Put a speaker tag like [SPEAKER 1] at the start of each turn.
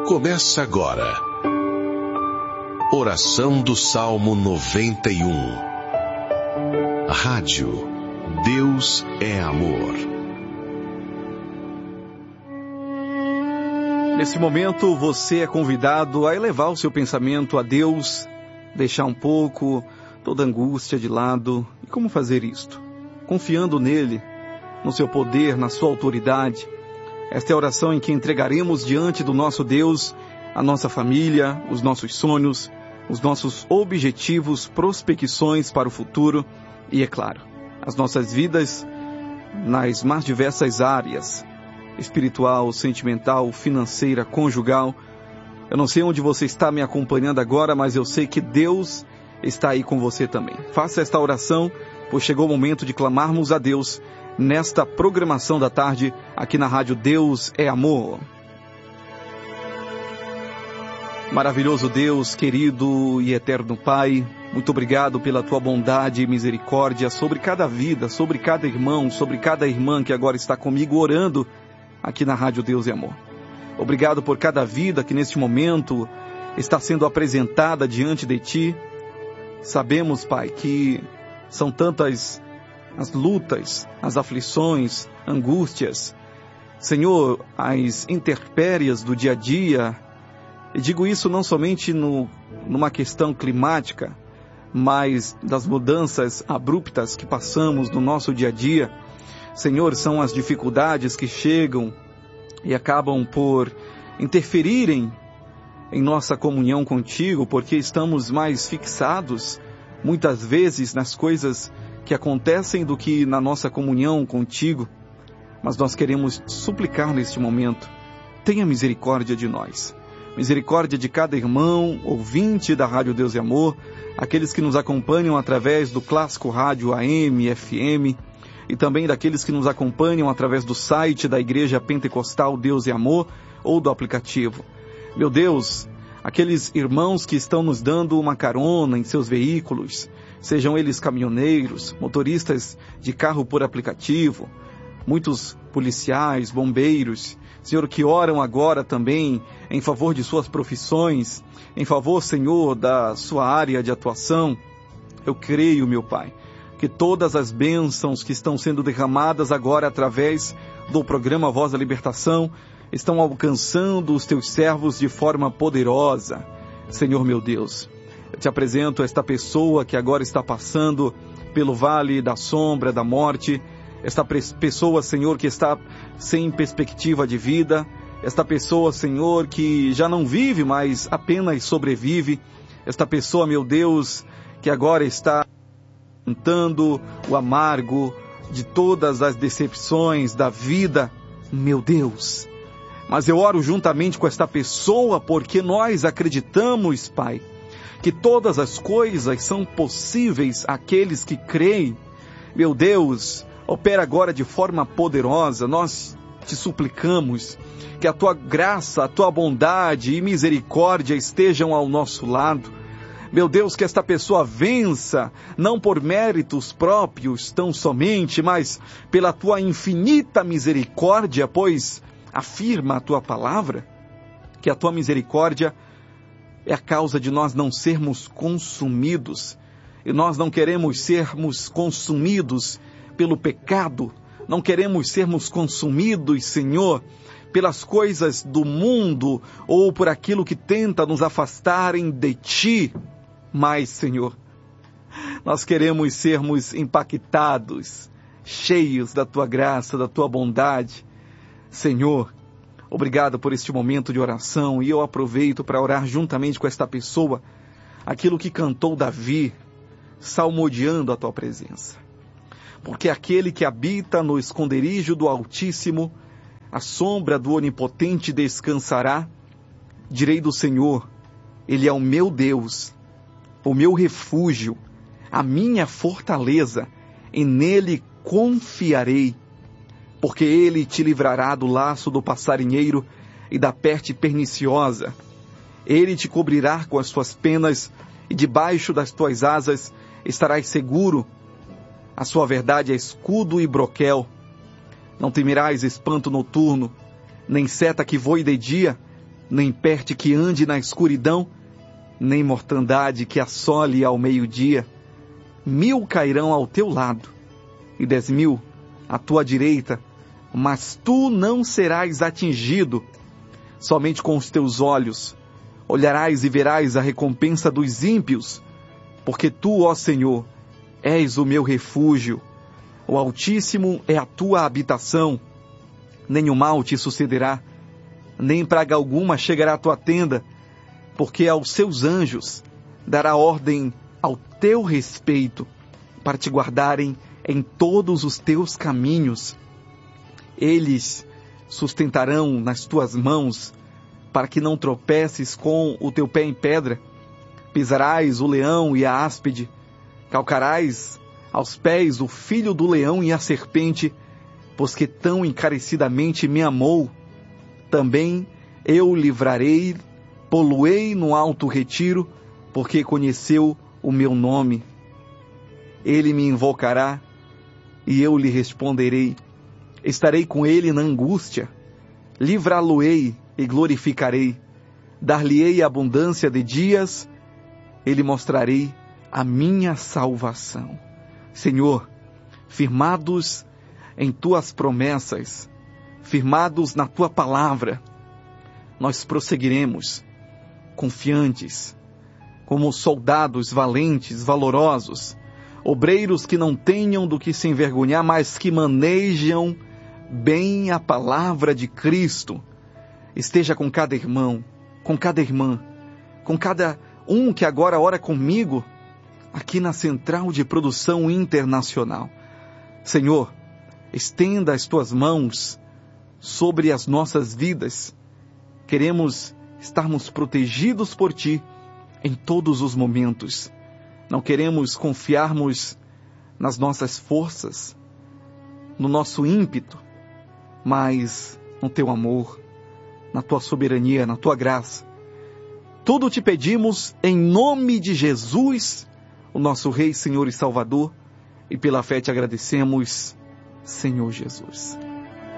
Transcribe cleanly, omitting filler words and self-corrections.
[SPEAKER 1] Começa agora. Oração do Salmo 91. Rádio Deus é Amor.
[SPEAKER 2] Nesse momento você é convidado a elevar o seu pensamento a Deus, deixar um pouco toda angústia de lado. E como fazer isto? Confiando nele, no seu poder, na sua autoridade. Esta é a oração em que entregaremos diante do nosso Deus a nossa família, os nossos sonhos, os nossos objetivos, prospecções para o futuro e, é claro, as nossas vidas nas mais diversas áreas, espiritual, sentimental, financeira, conjugal. Eu não sei onde você está me acompanhando agora, mas eu sei que Deus está aí com você também. Faça esta oração, pois chegou o momento de clamarmos a Deus nesta programação da tarde, aqui na Rádio Deus é Amor. Maravilhoso Deus, querido e eterno Pai, muito obrigado pela Tua bondade e misericórdia sobre cada vida, sobre cada irmão, sobre cada irmã que agora está comigo orando aqui na Rádio Deus é Amor. Obrigado por cada vida que neste momento está sendo apresentada diante de Ti. Sabemos, Pai, que são tantas as lutas, as aflições, angústias, Senhor, as intempéries do dia a dia. E digo isso não somente numa questão climática, mas das mudanças abruptas que passamos no nosso dia a dia. Senhor, são as dificuldades que chegam e acabam por interferirem em nossa comunhão contigo, porque estamos mais fixados, muitas vezes, nas coisas que acontecem do que na nossa comunhão contigo. Mas nós queremos suplicar neste momento, tenha misericórdia de nós. Misericórdia de cada irmão, ouvinte da Rádio Deus e Amor, aqueles que nos acompanham através do clássico rádio AM, FM, e também daqueles que nos acompanham através do site da Igreja Pentecostal Deus e Amor ou do aplicativo. Meu Deus, aqueles irmãos que estão nos dando uma carona em seus veículos, sejam eles caminhoneiros, motoristas de carro por aplicativo, muitos policiais, bombeiros, Senhor, que oram agora também em favor de suas profissões, em favor, Senhor, da sua área de atuação. Eu creio, meu Pai, que todas as bênçãos que estão sendo derramadas agora através do programa Voz da Libertação estão alcançando os teus servos de forma poderosa. Senhor, meu Deus, eu te apresento esta pessoa que agora está passando pelo vale da sombra da morte, esta pessoa, Senhor, que está sem perspectiva de vida, esta pessoa, Senhor, que já não vive, mas apenas sobrevive, esta pessoa, meu Deus, que agora está cantando o amargo de todas as decepções da vida, meu Deus. Mas eu oro juntamente com esta pessoa porque nós acreditamos, Pai, que todas as coisas são possíveis àqueles que creem. Meu Deus, opera agora de forma poderosa. Nós te suplicamos que a Tua graça, a Tua bondade e misericórdia estejam ao nosso lado. Meu Deus, que esta pessoa vença, não por méritos próprios tão somente, mas pela Tua infinita misericórdia, pois afirma a Tua palavra, que a Tua misericórdia é a causa de nós não sermos consumidos. E nós não queremos sermos consumidos pelo pecado, não queremos sermos consumidos, Senhor, pelas coisas do mundo ou por aquilo que tenta nos afastarem de Ti. Mas, Senhor, nós queremos sermos impactados, cheios da Tua graça, da Tua bondade. Senhor, obrigado por este momento de oração, e eu aproveito para orar juntamente com esta pessoa, aquilo que cantou Davi, salmodiando a Tua presença. Porque aquele que habita no esconderijo do Altíssimo, a sombra do Onipotente descansará. Direi do Senhor, Ele é o meu Deus, o meu refúgio, a minha fortaleza, e nele confiarei. Porque Ele te livrará do laço do passarinheiro e da peste perniciosa. Ele te cobrirá com as suas penas, e debaixo das tuas asas estarás seguro. A sua verdade é escudo e broquel. Não temerás espanto noturno, nem seta que voe de dia, nem perte que ande na escuridão, nem mortandade que assole ao meio-dia. 1000 cairão ao teu lado, e 10.000 à tua direita, mas tu não serás atingido. Somente com os teus olhos olharás e verás a recompensa dos ímpios, porque tu, ó Senhor, és o meu refúgio. O Altíssimo é a tua habitação. Nenhum mal te sucederá, nem praga alguma chegará à tua tenda, porque aos seus anjos dará ordem ao teu respeito, para te guardarem em todos os teus caminhos. Eles sustentarão nas tuas mãos, para que não tropeces com o teu pé em pedra. Pisarás o leão e a áspide, calcarás aos pés o filho do leão e a serpente, pois que tão encarecidamente me amou. Também eu o livrarei, pô-lo-ei no alto retiro, porque conheceu o meu nome. Ele me invocará, e eu lhe responderei. Estarei com ele na angústia, livrá-lo-ei e glorificarei. Dar-lhe-ei abundância de dias, e lhe mostrarei a minha salvação. Senhor, firmados em tuas promessas, firmados na tua palavra, nós prosseguiremos, confiantes, como soldados valentes, valorosos, obreiros que não tenham do que se envergonhar, mas que manejam bem a palavra de Cristo. Esteja com cada irmão, com cada irmã, com cada um que agora ora comigo, aqui na Central de Produção Internacional. Senhor, estenda as tuas mãos sobre as nossas vidas. Queremos estarmos protegidos por ti em todos os momentos. Não queremos confiarmos nas nossas forças, no nosso ímpeto, mas no teu amor, na tua soberania, na tua graça. Tudo te pedimos em nome de Jesus, o nosso Rei, Senhor e Salvador, e pela fé te agradecemos, Senhor Jesus.